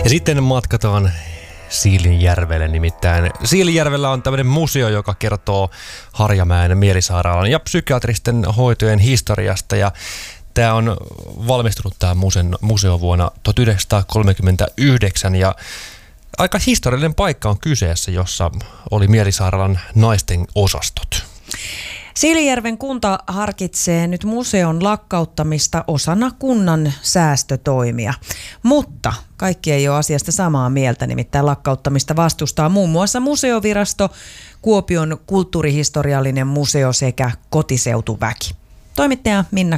Ja sitten matkataan Siilinjärvelle, nimittäin Siilinjärvellä on tämmöinen museo, joka kertoo Harjamäen mielisairaalan ja psykiatristen hoitojen historiasta, ja tämä on valmistunut tämä museo vuonna 1939, ja aika historiallinen paikka on kyseessä, jossa oli mielisairaalan naisten osastot. Siilinjärven kunta harkitsee nyt museon lakkauttamista osana kunnan säästötoimia, mutta kaikki ei ole asiasta samaa mieltä, nimittäin lakkauttamista vastustaa muun muassa museovirasto, Kuopion kulttuurihistoriallinen museo sekä kotiseutuväki. Toimittaja Minna